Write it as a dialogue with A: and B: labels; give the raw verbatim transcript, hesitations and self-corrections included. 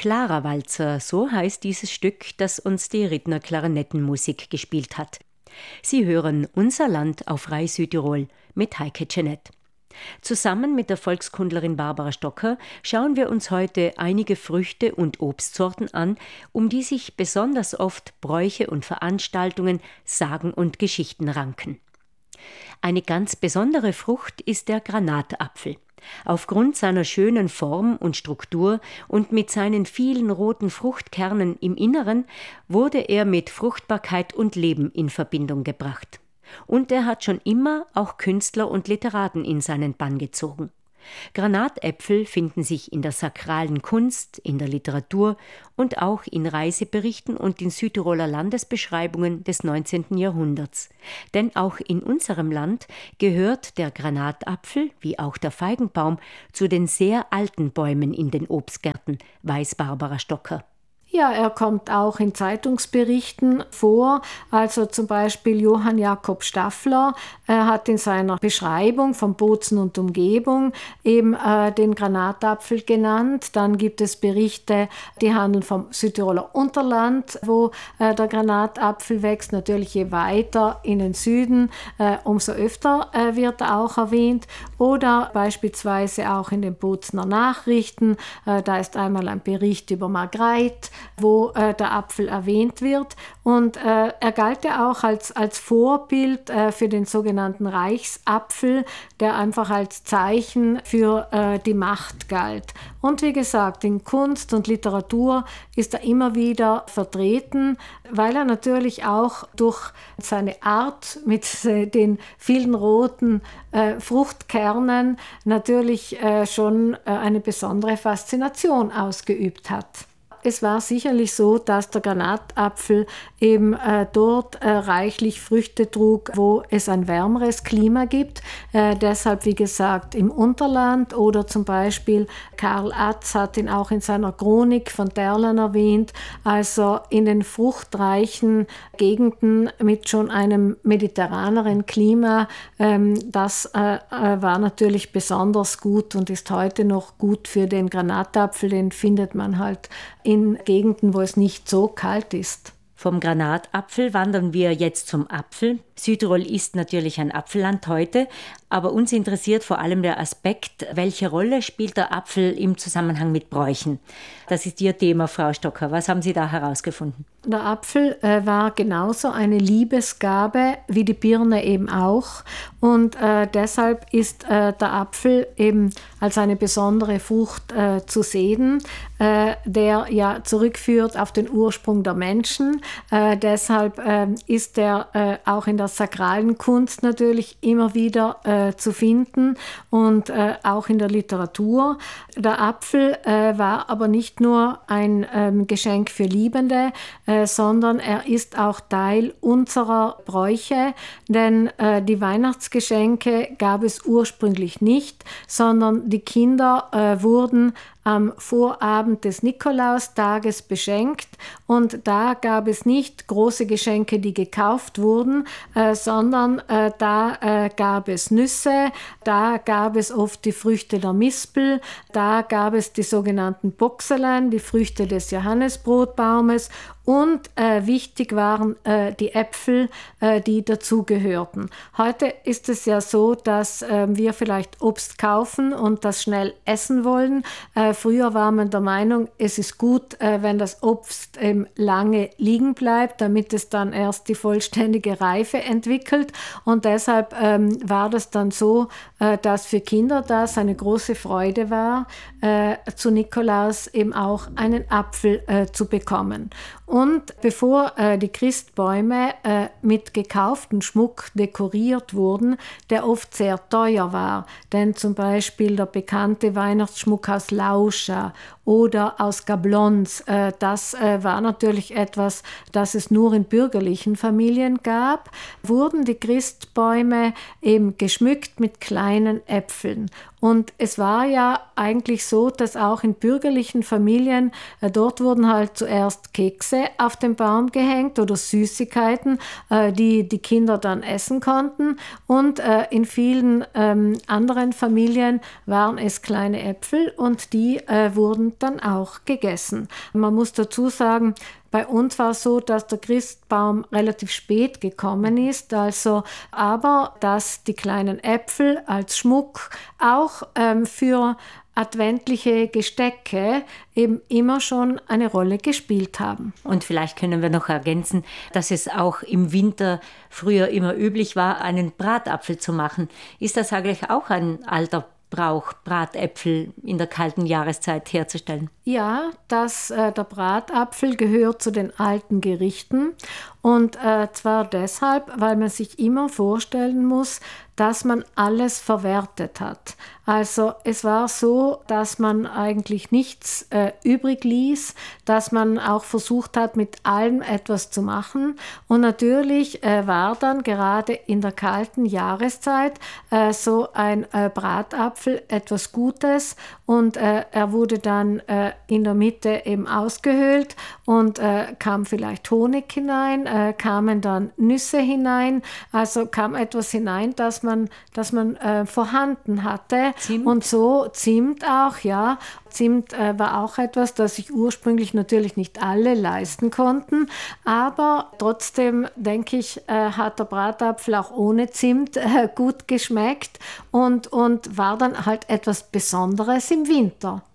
A: Clara-Walzer, so heißt dieses Stück, das uns die Rittner Klarinettenmusik gespielt hat. Sie hören Unser Land auf Rai Südtirol mit Heike Jeanette. Zusammen mit der Volkskundlerin Barbara Stocker schauen wir uns heute einige Früchte- und Obstsorten an, um die sich besonders oft Bräuche und Veranstaltungen, Sagen und Geschichten ranken. Eine ganz besondere Frucht ist der Granatapfel. Aufgrund seiner schönen Form und Struktur und mit seinen vielen roten Fruchtkernen im Inneren wurde er mit Fruchtbarkeit und Leben in Verbindung gebracht. Und er hat schon immer auch Künstler und Literaten in seinen Bann gezogen. Granatäpfel finden sich in der sakralen Kunst, in der Literatur und auch in Reiseberichten und in Südtiroler Landesbeschreibungen des neunzehnten Jahrhunderts. Denn auch in unserem Land gehört der Granatapfel, wie auch der Feigenbaum, zu den sehr alten Bäumen in den Obstgärten, weiß Barbara Stocker.
B: Ja, er kommt auch in Zeitungsberichten vor. Also zum Beispiel Johann Jakob Staffler er hat in seiner Beschreibung von Bozen und Umgebung eben äh, den Granatapfel genannt. Dann gibt es Berichte, die handeln vom Südtiroler Unterland, wo äh, der Granatapfel wächst. Natürlich je weiter in den Süden, äh, umso öfter äh, wird er auch erwähnt. Oder beispielsweise auch in den Bozener Nachrichten. Äh, da ist einmal ein Bericht über Margreit, wo äh, der Apfel erwähnt wird. Und äh, er galt ja auch als, als Vorbild äh, für den sogenannten Reichsapfel, der einfach als Zeichen für äh, die Macht galt. Und wie gesagt, in Kunst und Literatur ist er immer wieder vertreten, weil er natürlich auch durch seine Art mit äh, den vielen roten äh, Fruchtkernen natürlich äh, schon äh, eine besondere Faszination ausgeübt hat. Es war sicherlich so, dass der Granatapfel eben äh, dort äh, reichlich Früchte trug, wo es ein wärmeres Klima gibt. Äh, deshalb, wie gesagt, im Unterland oder zum Beispiel Karl Atz hat ihn auch in seiner Chronik von Derlan erwähnt, also in den fruchtreichen Gegenden mit schon einem mediterraneren Klima. Ähm, das äh, war natürlich besonders gut und ist heute noch gut für den Granatapfel. Den findet man halt in Gegenden, wo es nicht so kalt ist.
A: Vom Granatapfel wandern wir jetzt zum Apfel. Südtirol ist natürlich ein Apfelland heute, aber uns interessiert vor allem der Aspekt, welche Rolle spielt der Apfel im Zusammenhang mit Bräuchen? Das ist Ihr Thema, Frau Stocker. Was haben Sie da herausgefunden?
B: Der Apfel äh, war genauso eine Liebesgabe wie die Birne eben auch. Und äh, deshalb ist äh, der Apfel eben als eine besondere Frucht äh, zu sehen, äh, der ja zurückführt auf den Ursprung der Menschen. Äh, deshalb äh, ist er äh, auch in der sakralen Kunst natürlich immer wieder äh, zu finden und äh, auch in der Literatur. Der Apfel äh, war aber nicht nur ein ähm, Geschenk für Liebende, äh, sondern er ist auch Teil unserer Bräuche, denn äh, die Weihnachtsgeschenke gab es ursprünglich nicht, sondern die Kinder äh, wurden am Vorabend des Nikolaustages beschenkt und da gab es nicht große Geschenke, die gekauft wurden, äh, sondern äh, da äh, gab es Nüsse, da gab es oft die Früchte der Mispel, da gab es die sogenannten Boxelein, die Früchte des Johannesbrotbaumes und äh, wichtig waren äh, die Äpfel, äh, die dazugehörten. Heute ist es ja so, dass äh, wir vielleicht Obst kaufen und das schnell essen wollen. Äh, früher war man der Meinung, es ist gut, äh, wenn das Obst ähm, lange liegen bleibt, damit es dann erst die vollständige Reife entwickelt. Und deshalb ähm, war das dann so, äh, dass für Kinder das eine große Freude war, äh, zu Nikolaus eben auch einen Apfel äh, zu bekommen. Und bevor äh, die Christbäume äh, mit gekauftem Schmuck dekoriert wurden, der oft sehr teuer war, denn zum Beispiel der bekannte Weihnachtsschmuck aus Lauscha oder aus Gablons, äh, das äh, war natürlich etwas, das es nur in bürgerlichen Familien gab, wurden die Christbäume eben geschmückt mit kleinen Äpfeln. Und es war ja eigentlich so, dass auch in bürgerlichen Familien, äh, dort wurden halt zuerst Kekse auf den Baum gehängt oder Süßigkeiten, äh, die die Kinder dann essen konnten. Und äh, in vielen ähm, anderen Familien waren es kleine Äpfel und die äh, wurden dann auch gegessen. Man muss dazu sagen, bei uns war es so, dass der Christbaum relativ spät gekommen ist, also aber dass die kleinen Äpfel als Schmuck auch ähm, für adventliche Gestecke eben immer schon eine Rolle gespielt haben.
A: Und vielleicht können wir noch ergänzen, dass es auch im Winter früher immer üblich war, einen Bratapfel zu machen. Ist das eigentlich auch ein alter Brauch, Bratäpfel in der kalten Jahreszeit herzustellen?
B: Ja, das, äh, der Bratapfel gehört zu den alten Gerichten und äh, zwar deshalb, weil man sich immer vorstellen muss, dass man alles verwertet hat. Also es war so, dass man eigentlich nichts äh, übrig ließ, dass man auch versucht hat, mit allem etwas zu machen. Und natürlich äh, war dann gerade in der kalten Jahreszeit äh, so ein äh, Bratapfel etwas Gutes und äh, er wurde dann äh, in der Mitte eben ausgehöhlt und äh, kam vielleicht Honig hinein, äh, kamen dann Nüsse hinein, also kam etwas hinein, das man, das man äh, vorhanden hatte.
A: Zimt.
B: Und so Zimt auch, ja. Zimt äh, war auch etwas, das sich ursprünglich natürlich nicht alle leisten konnten, aber trotzdem, denke ich, äh, hat der Bratapfel auch ohne Zimt äh, gut geschmeckt und, und war dann halt etwas Besonderes im Winter.